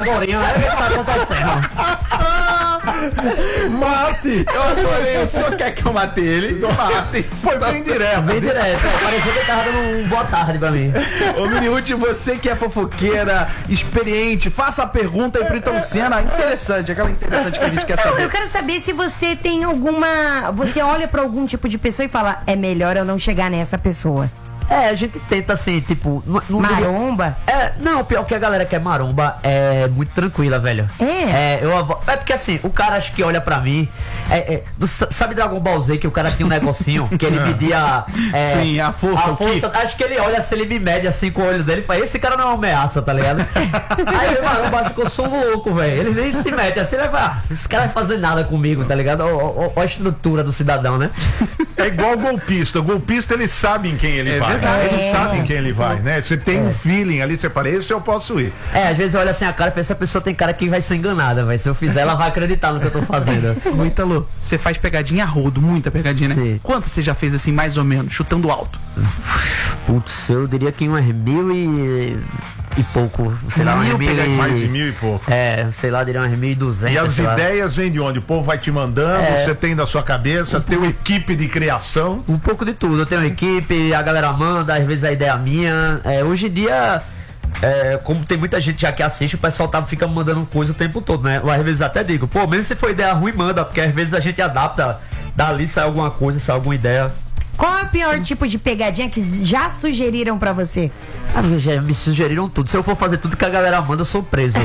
Borinho, olha o que tá acontecendo. Mate! Eu adorei, o senhor quer que eu mate ele? Mate! Foi bem direto. Bem direto, parecia que ele tava dando um boa tarde pra mim. Ô Miniúti, você que é fofoqueira, experiente, faça a pergunta aí pro Ítalo Senna. Interessante, aquela interessante que a gente quer saber. Eu quero saber se você tem alguma... Você olha pra algum tipo de pessoa e fala, é melhor eu não chegar nessa pessoa. A gente tenta assim, tipo... Maromba? Não, pior que a galera que é maromba é muito tranquila, velho. É porque assim, o cara acho que olha pra mim... sabe Dragon Ball Z, que o cara tinha um negocinho que ele media... Sim, a força. Acho que ele olha, se ele me mede assim com o olho dele e fala, esse cara não é uma ameaça, tá ligado? Aí o maromba acha que eu sou um louco, velho. Ele nem se mete assim, ele vai, esse cara vai fazer nada comigo, tá ligado? Olha a estrutura do cidadão, né? É igual o golpista. O golpista, ele sabe em quem ele vai. Ele sabe em quem ele vai, né? Você tem um feeling ali, você fala, esse eu posso ir. Às vezes eu olho assim a cara e penso, essa pessoa tem cara que vai ser enganada, velho. Se eu fizer, ela vai acreditar no que eu tô fazendo. Ô Ítalo, você faz pegadinha a rodo, muita pegadinha, né? Sim. Quanto você já fez assim, mais ou menos, chutando alto? Putz, eu diria que umas 1000 e pouco. Sei lá, umas 1000 Mais de 1000 e pouco. sei lá, diria umas 1200. E as sei lá. ideias vêm de onde? O povo vai te mandando, você tem da sua cabeça, tem uma equipe de criação. Um pouco de tudo. Eu tenho uma equipe, a galera manda, às vezes a ideia é minha. Hoje em dia, como tem muita gente já que assiste, o pessoal fica mandando coisa o tempo todo, né? Às vezes até digo, pô, mesmo se for ideia ruim, manda, porque às vezes a gente adapta, dali sai alguma coisa, sai alguma ideia. Qual é o pior tipo de pegadinha que já sugeriram pra você? Já me sugeriram tudo. Se eu for fazer tudo que a galera manda, eu sou preso.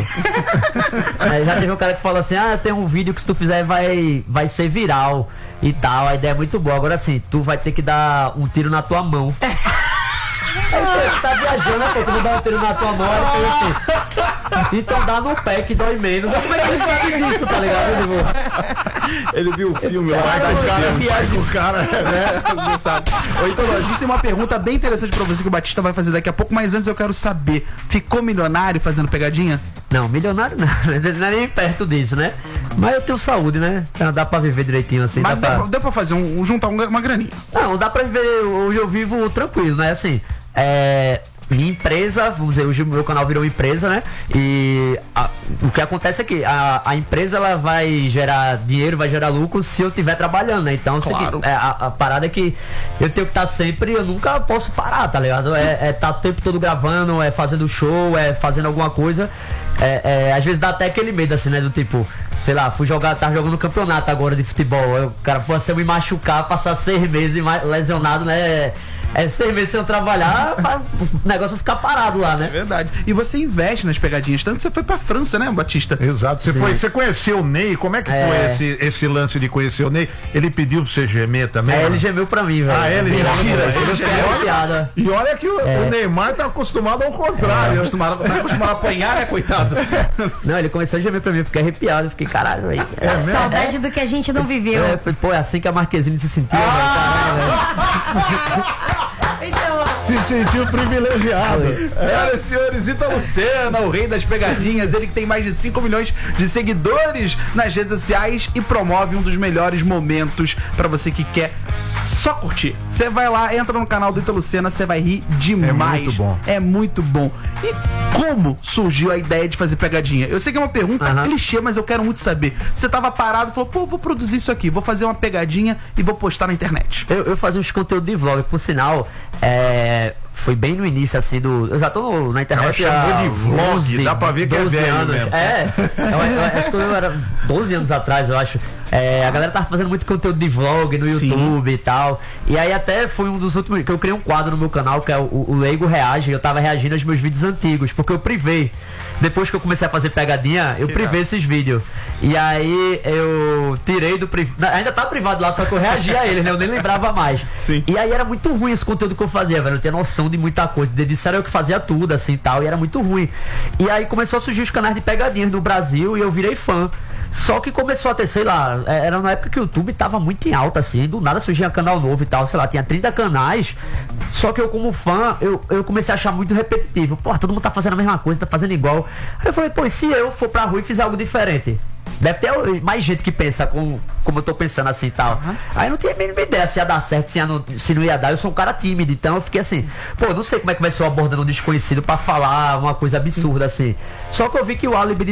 Já teve um cara que falou assim, tem um vídeo que se tu fizer vai ser viral e tal, a ideia é muito boa. Agora assim, tu vai ter que dar um tiro na tua mão. Você tá viajando, né, pô? Tu não dá um tiro na tua mão, aí fez assim. Então dá no pé que dói menos. Como é que ele sabe disso, tá ligado? Ele viu o filme lá, O cara, né? Ô Ítalo, a gente tem uma pergunta bem interessante pra você que o Batista vai fazer daqui a pouco, mas antes eu quero saber, ficou milionário fazendo pegadinha? Não, milionário não, não é nem perto disso, né? Mas eu tenho saúde, né? Dá pra viver direitinho assim. Mas deu pra fazer juntar uma graninha. Não, dá pra viver, hoje eu vivo tranquilo, né? Assim, minha empresa, vamos dizer, hoje o meu canal virou empresa, né? E o que acontece é que a empresa ela vai gerar dinheiro, vai gerar lucro se eu estiver trabalhando, né? Então, claro. a parada é que eu tenho que estar sempre, eu nunca posso parar, tá ligado? Tá o tempo todo gravando, fazendo show, fazendo alguma coisa. Às vezes dá até aquele medo, assim, né? Do tipo, sei lá, tava jogando campeonato agora de futebol. Aí o cara, se eu me machucar, passar 6 meses lesionado, né? 6 meses sem eu trabalhar, o negócio ficar parado lá, né? É verdade. E você investe nas pegadinhas, tanto que você foi pra França, né, Batista? Exato. Você conheceu o Ney? Como é que foi esse lance de conhecer o Ney? Ele pediu pra você gemer também? Ele gemeu pra mim, velho. Ele gemeu piada. E olha que o Neymar tá acostumado ao contrário. Tá acostumado a apanhar, né, coitado? Não, ele começou a gemer pra mim, eu fiquei arrepiado, fiquei, caralho, velho. Saudade do que a gente não viveu. É assim que a Marquezine se sentiu, Se sentiu privilegiado. Senhoras e senhores, Ítalo Senna, o rei das pegadinhas, ele que tem mais de 5 milhões de seguidores nas redes sociais e promove um dos melhores momentos pra você que quer só curtir. Você vai lá, entra no canal do Ítalo Senna, você vai rir demais. É muito bom. É muito bom. E como surgiu a ideia de fazer pegadinha? Eu sei que é uma pergunta clichê, mas eu quero muito saber. Você tava parado e falou, pô, vou produzir isso aqui, vou fazer uma pegadinha e vou postar na internet. Eu fazia uns conteúdos de vlog, por sinal, foi bem no início, assim, eu já tô na internet. Ela chamou de vlog, dá pra ver que é velho anos. mesmo. Acho que eu era 12 anos atrás, eu acho. A galera tava fazendo muito conteúdo de vlog no YouTube e tal. E aí até foi um dos últimos que eu criei um quadro no meu canal, que é o Leigo Reage. Eu tava reagindo aos meus vídeos antigos, porque eu privei. Depois que eu comecei a fazer pegadinha, eu privei esses vídeos. E aí eu tirei do privado. Ainda tá privado lá, só que eu reagi a eles, né? Eu nem lembrava mais. Sim. E aí era muito ruim esse conteúdo que eu fazia, velho. Eu tinha noção de muita coisa. Disso era eu que fazia tudo, assim, tal. E era muito ruim. E aí começou a surgir os canais de pegadinhas no Brasil e eu virei fã. Só que começou a ter, sei lá, era na época que o YouTube tava muito em alta, assim, do nada surgia canal novo e tal, sei lá, tinha 30 canais, só que eu como fã, eu comecei a achar muito repetitivo. Pô, todo mundo tá fazendo a mesma coisa, tá fazendo igual. Aí eu falei, pô, e se eu for pra rua e fizer algo diferente? Deve ter mais gente que pensa como eu tô pensando assim e tal. Aí eu não tinha a mínima ideia se ia dar certo, se não ia dar. Eu sou um cara tímido, então eu fiquei assim, pô, eu não sei como é que vai ser eu abordando um desconhecido pra falar uma coisa absurda assim. Só que eu vi que o álibi